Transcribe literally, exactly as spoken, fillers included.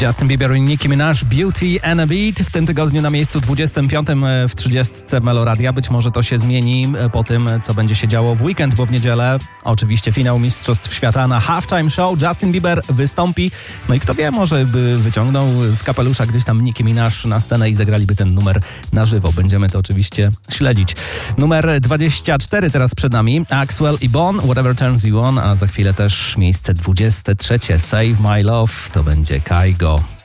Justin Bieber i Nicki Minaj, Beauty and a Beat. W tym tygodniu na miejscu dwudziestym piątym w trzydziestce Meloradia. Być może to się zmieni po tym, co będzie się działo w weekend, bo w niedzielę oczywiście finał Mistrzostw Świata na Halftime Show. Justin Bieber wystąpi. No i kto wie, może by wyciągnął z kapelusza gdzieś tam Nicki Minaj na scenę i zagraliby ten numer na żywo. Będziemy to oczywiście śledzić. Numer dwadzieścia cztery teraz przed nami. Axwell i Bon, Whatever Turns You On, a za chwilę też miejsce dwudzieste trzecie. Save My Love, to będzie Kygo.